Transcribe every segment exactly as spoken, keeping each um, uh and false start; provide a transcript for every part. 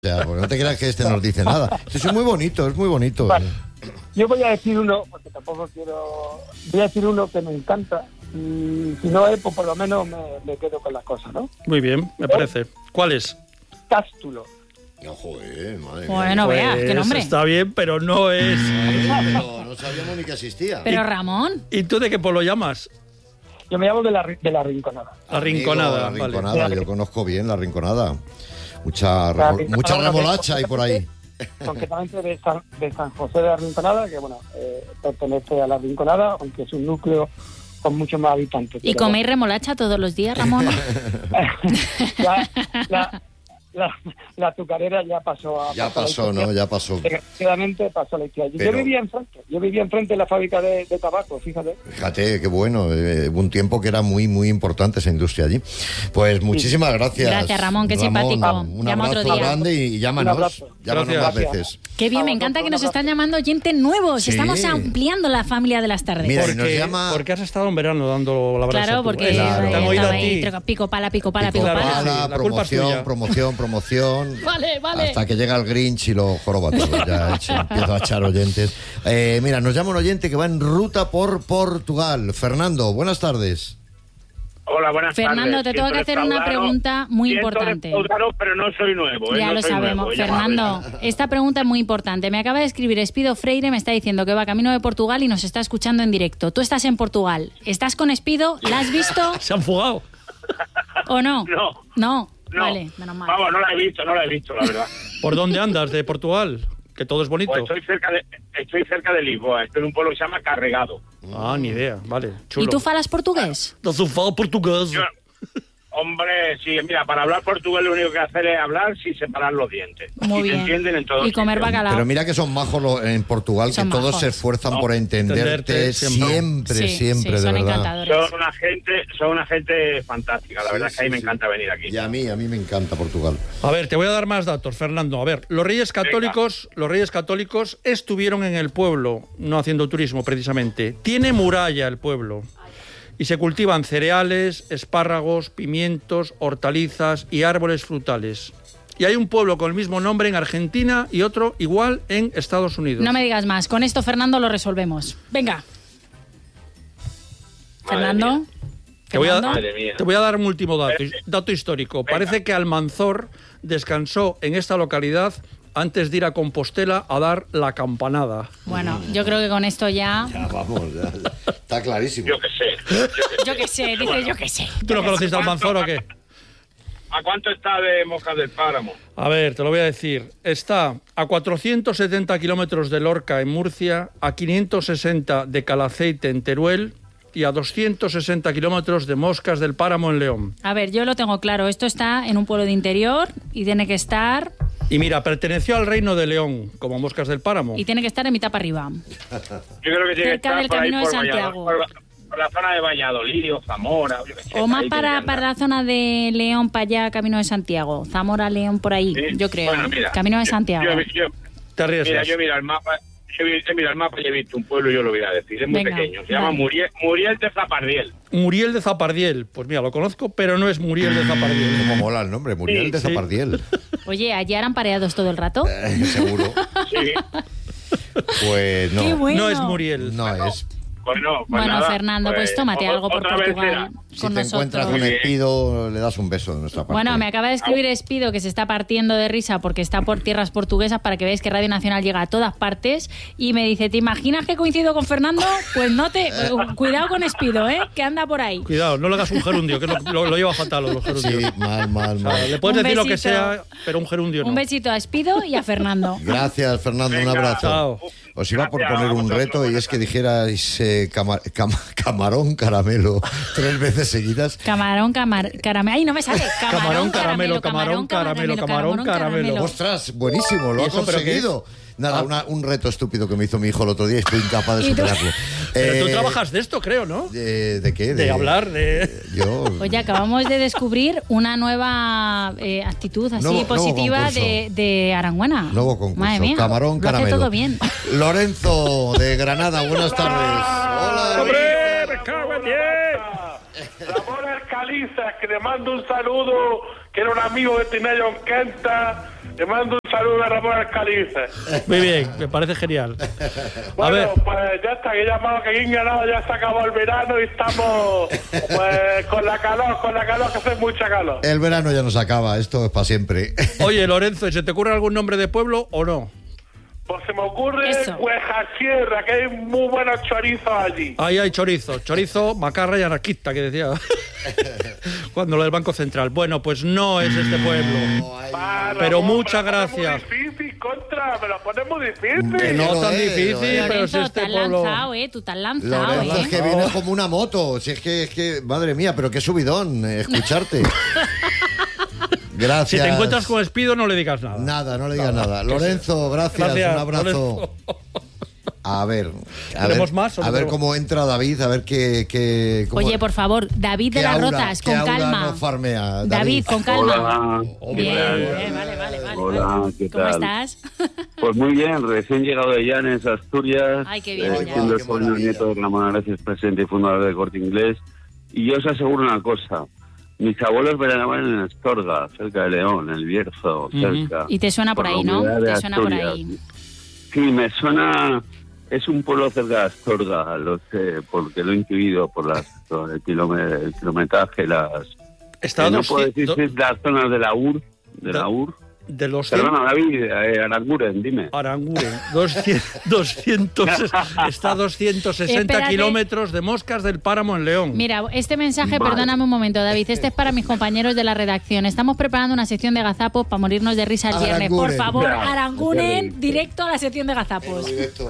sea, porque no te creas que este nos dice nada. Esto es muy bonito, es muy bonito. Vale. Yo voy a decir uno, porque tampoco quiero... Voy a decir uno que me encanta. Y si no es, pues por lo menos me, me quedo con las cosas, ¿no? Muy bien, me parece. ¿Cuál es? Cástulo. No, joder, madre Bueno, mía. no Pues veas, qué nombre. está bien, pero no es... No, no sabíamos ni que existía. Pero Ramón, ¿Y tú de qué pueblo llamas? Yo me llamo de la, de la Rinconada. La Amigo, Rinconada. La vale. Rinconada, yo conozco bien la Rinconada. Mucha, La remo- Rinconada, mucha que- remolacha hay por ahí. Concretamente de San, de San José de la Rinconada, que bueno, eh, pertenece a la Rinconada, aunque es un núcleo con muchos más habitantes. ¿y Pero coméis remolacha todos los días, Ramón? la, la, la, la azucarera ya pasó a... Ya pasó a la pasó, historia. ¿no? Ya pasó. Desgraciadamente pasó la historia. Pero- Yo vivía enfrente, yo vivía enfrente de la fábrica de, de tabaco, fíjate. Fíjate, qué bueno. eh, hubo un tiempo que era muy, muy importante esa industria allí. Pues muchísimas gracias. Gracias, Ramón, qué simpático. Un Llama abrazo otro día. grande y llámanos. Un abrazo. Llámanos Gracias. más veces. Qué bien, me encanta que nos están llamando oyentes nuevos. Sí. Estamos ampliando la familia de las tardes. Mira, y nos Porque, llama- porque has estado en verano dando la brasa. Claro, tú. porque Claro. eh, Te han oído estaba a ahí, ti. troca- pico pala, pico pala, pico Pico pala. pala. pala, Sí, la culpa es tuya. promoción, promoción, promoción. Vale, vale. Hasta que llega el Grinch y lo joroba todo. Ya he- empiezo a echar oyentes. Eh, mira, nos llama un oyente que va en ruta por Portugal. Fernando, buenas tardes. Hola, buenas Fernando, tardes. te tengo que Siento hacer una defraudado- pregunta muy siento importante. defraudado, pero no soy nuevo. ¿eh? Ya No lo soy sabemos. nuevo, ya Fernando, sabes. esta pregunta es muy importante. Me acaba de escribir Espido Freire, me está diciendo que va camino de Portugal y nos está escuchando en directo. Tú estás en Portugal. ¿Estás con Espido? ¿La has visto Se han fugado. o no? No. No. No. Vale, menos mal. Vamos, no la he visto, no la he visto, la verdad. ¿Por dónde andas de Portugal? Que todo es bonito. Pues estoy cerca de, estoy cerca de Lisboa, estoy en un pueblo que se llama Carregado. Ah, ni idea. Vale, chulo. ¿Y tú falas portugués? No se fala portugués. Yo- hombre, sí, mira, para hablar portugués lo único que hacer es hablar sin separar los dientes. Muy y bien. se entienden en todo Y comer sitio. bacalao. Pero mira que son majos los- en Portugal, Son que todos majos. se esfuerzan No, por entenderte entenderte siempre, siempre. siempre, Sí, siempre, sí, de son verdad. encantadores. Son una gente, son una gente fantástica, la verdad Sí, es que a mí sí, me sí. encanta venir aquí. Y a mí, a mí me encanta Portugal. A ver, te voy a dar más datos, Fernando. A ver, los Reyes Católicos, los Reyes Católicos estuvieron en el pueblo, no haciendo turismo precisamente. Tiene muralla el pueblo. Y se cultivan cereales, espárragos, pimientos, hortalizas y árboles frutales. Y hay un pueblo con el mismo nombre en Argentina y otro igual en Estados Unidos. No me digas más. Con esto, Fernando, lo resolvemos. Venga. Madre Fernando. mía. Te voy, a, Fernando. Madre mía. te voy a dar un último dato, dato histórico. Venga. Parece que Almanzor descansó en esta localidad antes de ir a Compostela a dar la campanada. Bueno, yo creo que con esto ya... Ya, vamos, ya, ya. Está clarísimo. Yo qué sé. Yo qué sé, dice yo qué sé. ¿Tú no conociste a Almanzor o qué? ¿A cuánto está de Moscas del Páramo? A ver, te lo voy a decir. Está a cuatrocientos setenta kilómetros de Lorca, en Murcia, a quinientos sesenta de Calaceite, en Teruel, y a doscientos sesenta kilómetros de Moscas del Páramo, en León. A ver, yo lo tengo claro. Esto está en un pueblo de interior y tiene que estar... Y mira, perteneció al Reino de León, como Moscas del Páramo. Y tiene que estar en mitad para arriba. Yo creo que tiene que Cerca estar del por ahí Camino de por Santiago. Valladolid, por, la, por la zona de Valladolid o Zamora. Yo qué sé, O más ahí tiene que para, andar. para la zona de León, para allá, Camino de Santiago. Zamora, León, por ahí, Sí. yo creo. Bueno, mira, Camino de yo- Santiago. Yo, yo, Te arriesgas. mira, yo miro el mapa, yo vi- he mirado el mapa y he visto un pueblo y yo lo voy a decir. Es muy Venga, pequeño. Se vale. llama Muriel, Muriel de Zapardiel. Muriel de Zapardiel. Pues mira, lo conozco, pero no es Muriel de Zapardiel. Cómo mola el nombre, Muriel Sí, de sí. Zapardiel. Oye, ¿allí eran pareados todo el rato? Eh, seguro. Sí. Pues no. ¡Qué bueno! No es Muriel. No es. Bueno, pues Bueno, nada, Fernando, pues tómate o- algo por otra vez Portugal será. Si con te nosotros. encuentras con Muy bien. Espido, le das un beso de nuestra parte. Bueno, me acaba de escribir Espido que se está partiendo de risa porque está por tierras portuguesas para que veáis que Radio Nacional llega a todas partes y me dice, ¿te imaginas que coincido con Fernando? Pues no te... Cuidado con Espido, ¿eh? Que anda por ahí. Cuidado, no le hagas un gerundio, que lo, lo- lo lleva fatal los gerundios. Sí, mal, mal, O sea, mal. le puedes Un decir lo que besito. sea, pero un gerundio no. Un besito a Espido y a Fernando. Gracias, Fernando, un Venga. abrazo. Chao. Os iba por Gracias, poner un vosotros, reto y buenas es que dijerais eh, cama- cam- camarón caramelo tres veces seguidas. Camarón, camar, caramelo. ¡Ay, no me sale! Camarón, caramelo, camarón, caramelo, camarón, caramelo. Ostras, buenísimo, lo ¿Y ha eso, pero qué conseguido. Nada, Ah. una- un reto estúpido que me hizo mi hijo el otro día y estoy incapaz de ¿Y tú? superarlo. Pero tú Eh, trabajas de esto, creo, ¿no? de, ¿De qué? De hablar, de... Yo... Oye, acabamos de descubrir una nueva eh, actitud así Nuevo- nuevo positiva concurso. de, de Arangüena. Nuevo concurso. Madre mía, Camarón, lo hace caramelo. todo bien. Lorenzo, de Granada, buenas tardes. Hola. ¡Hombre, me cago en diez! Ramón Alcalizas, que le mando un saludo, que era un amigo que tenía yo en Quenta, Te mando un saludo a Ramón Alcalice. Muy bien, me parece genial. A Bueno, ver, pues ya está, que llamado que aquí en Granada ya se acabó el verano y estamos pues con la calor, con la calor que hace mucha calor. El verano ya nos acaba, esto es para siempre. oye, Lorenzo, ¿y ¿se te ocurre algún nombre de pueblo o no? Pues se me ocurre Eso. Cueja Sierra, que hay muy buenos chorizos allí. Ahí hay chorizo, chorizo, macarra y anarquista, que decía cuando lo del Banco Central. Bueno, pues no es este pueblo. Va, Pero Ramón, muchas me lo pone gracias. muy difícil, contra, me lo pone muy Que difícil. No lo tan es, difícil, Lorenzo. pero si Lorenzo, este te has pueblo... lanzado, ¿eh? Tú te has lanzado, Lorenzo, ¿eh? es que viene como una moto. Si es que, es que, madre mía, pero qué subidón eh, escucharte. Si Gracias. te encuentras con Espido, no le digas nada. Nada, no le digas nada. Lorenzo, gracias, Gracias, un abrazo. Lorenzo. A ver, a ¿Tenemos ver, más o no a ver tenemos? cómo entra David, a ver qué... qué cómo- Oye, por favor, David de qué las aura- Rotas, qué con aura calma. nos farmea, David. David, con calma. Hola. Bien, ¿Qué tal? bien, vale, vale, vale. Hola, vale. ¿qué ¿Cómo tal? estás? Pues muy bien, recién llegado de Llanes, Asturias. Ay, qué bien, eh, Llanes. siendo Qué el sobrino maravilla. nieto de Ramón Gracias, presidente y fundador del Corte Inglés. Y yo os aseguro una cosa. Mis abuelos veraneaban en Astorga, cerca de León, el Bierzo, cerca. Y te suena por ahí, la ¿no? humedad de Te suena por Asturias. ahí. Sí, me suena... Es un pueblo cerca de Astorga, lo sé, porque lo he intuido por, las, por el, kilómetro, el kilometraje, las... Está eh, no dos- puedo decir do- si es las zonas de la U R, de la Do- U R. de los cien... Perdona, David, eh, Aranguren, dime. Aranguren, doscientos, doscientos, está a doscientos sesenta Espérate. kilómetros de Moscas del Páramo en León. Mira, este mensaje, Vale. perdóname un momento, David, este es para mis compañeros de la redacción. Estamos preparando una sección de gazapos para morirnos de risa el viernes. Por Aranguren. favor, Ya, ya Aranguren, lo directo a la sección de gazapos. Directo.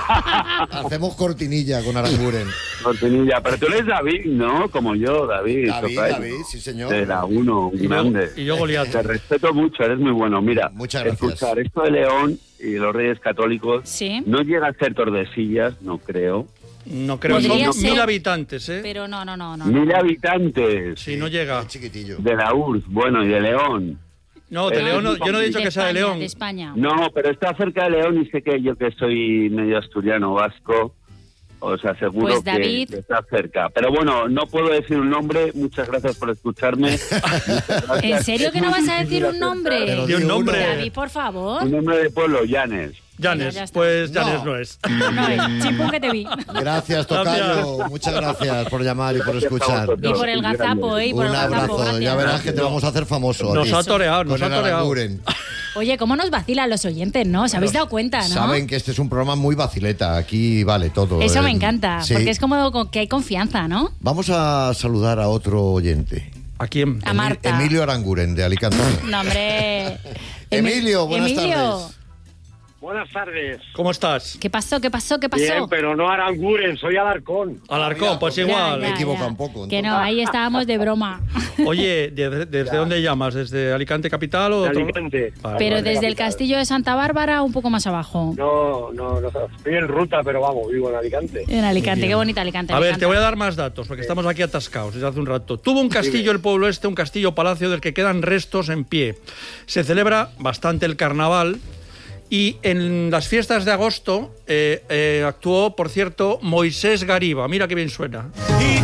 Hacemos cortinilla con Aranguren. Cortinilla, pero tú eres David, ¿no? Como yo, David. David, tocayo. David, sí señor. De la uno, un Y yo- grande. y yo Goliat. Te respeto mucho, eres muy bueno. Mira, Muchas gracias. escuchar esto de León y los Reyes Católicos Sí. no llega a ser Tordesillas, no creo. No creo, Podría son ser, mil habitantes, ¿eh? Pero no, no, no, no. Mil habitantes Sí, no llega. Es chiquitillo. de la U R S S, bueno, y de León. No, de Pero León, no- es yo no he dicho de que sea de España, León. de España. No, pero está cerca de León y sé que yo que soy medio asturiano vasco, os aseguro Pues, que- David- que está cerca. Pero bueno, no puedo decir un nombre, muchas gracias por escucharme. Muchas gracias. ¿En serio que no vas a decir un nombre? Pero Di un di uno. nombre. David, por favor. Un nombre de pueblo, Llanes. Llanes, Ya está. pues Llanes No. no, es. No, es chimpún que te vi. Gracias, Tocayo. Muchas gracias por llamar y por Gracias a escuchar. vosotros. Y por el gazapo, ¿eh? Y por Un el gazapo, abrazo. gracias. Ya verás que te vamos a hacer famoso. a Nos ti. ha toreado, nos Con ha el toreado. Aranguren. Oye, ¿cómo nos vacilan los oyentes, no? ¿Os habéis dado cuenta, no? Saben que este es un programa muy vacileta. Aquí vale todo. Eso ¿eh? me encanta, Sí. porque es como con- que hay confianza, ¿no? Vamos a saludar a otro oyente. ¿A quién? A Marta. Emilio Aranguren, de Alicante. No, hombre. Emilio, buenas Emilio, tardes. Buenas tardes. ¿Cómo estás? ¿qué pasó? ¿Qué pasó? ¿Qué pasó? Bien, pero no Aranguren, soy Alarcón. Alarcón, pues Ya, igual. Me he equivocado un poco, Que entonces. no, ahí estábamos de broma. Oye, ¿desde, desde dónde llamas? ¿Desde Alicante Capital o De otro? Alicante. Vale, Pero vale. desde el castillo de Santa Bárbara un poco más abajo. No, no, no, estoy en ruta, pero vamos, vivo en Alicante. En Alicante, qué bonita Alicante. A me ver, encanta. te voy a dar más datos, porque estamos aquí atascados desde hace un rato. Tuvo un castillo el pueblo este, un castillo-palacio del que quedan restos en pie. Se celebra bastante el carnaval y en las fiestas de agosto eh, eh, actuó, por cierto, Moisés Gariba. Mira qué bien suena. Y